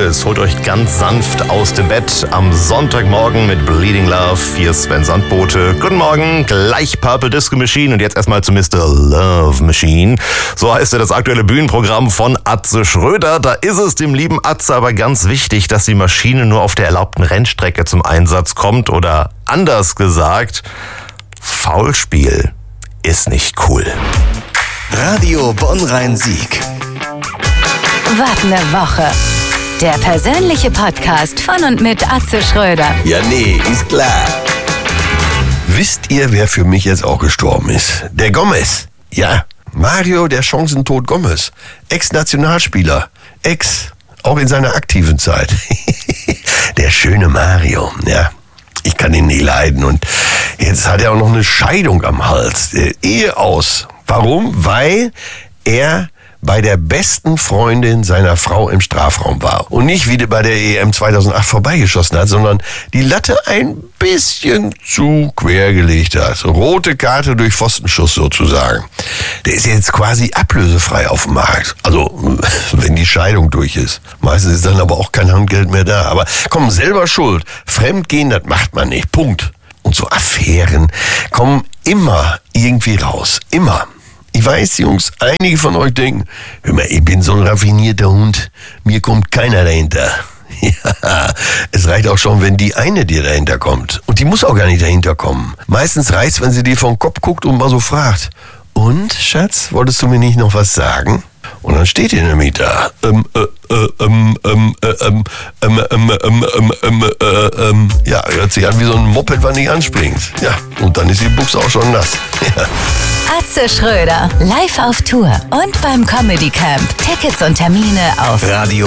Purples holt euch ganz sanft aus dem Bett am Sonntagmorgen mit Bleeding Love. Hier ist Sven Sandbote. Guten Morgen, gleich Purple Disco Machine und jetzt erstmal zu Mr. Love Machine. So heißt ja das aktuelle Bühnenprogramm von Atze Schröder. Da ist es dem lieben Atze aber ganz wichtig, dass die Maschine nur auf der erlaubten Rennstrecke zum Einsatz kommt oder anders gesagt, Foulspiel ist nicht cool. Radio Bonn-Rhein-Sieg. Wart eine Woche. Der persönliche Podcast von und mit Atze Schröder. Ja, nee, ist klar. Wisst ihr, wer für mich jetzt auch gestorben ist? Der Gomez. Ja, Mario, der Chancentod Gomez. Ex-Nationalspieler. Auch in seiner aktiven Zeit. Der schöne Mario, ja. Ich kann ihn nie leiden. Und jetzt hat er auch noch eine Scheidung am Hals. Ehe aus. Warum? Weil er bei der besten Freundin seiner Frau im Strafraum war. Und nicht wie bei der EM 2008 vorbeigeschossen hat, sondern die Latte ein bisschen zu quer gelegt hat. Rote Karte durch Pfostenschuss sozusagen. Der ist jetzt quasi ablösefrei auf dem Markt. Also, wenn die Scheidung durch ist. Meistens ist dann aber auch kein Handgeld mehr da. Aber komm, selber schuld. Fremdgehen, das macht man nicht. Punkt. Und so Affären kommen immer irgendwie raus. Immer. Ich weiß, Jungs, einige von euch denken, hör mal, ich bin so ein raffinierter Hund, mir kommt keiner dahinter. Ja, es reicht auch schon, wenn die eine dir dahinter kommt. Und die muss auch gar nicht dahinter kommen. Meistens reicht's, wenn sie dir vom Kopf guckt und mal so fragt. Und, Schatz, wolltest du mir nicht noch was sagen? Und dann steht ihr nämlich da. Ja, hört sich an wie so ein Moped, was nicht anspringt. Ja, und dann ist die Buchse auch schon nass. Ja. Atze Schröder, live auf Tour und beim Comedy Camp. Tickets und Termine auf Radio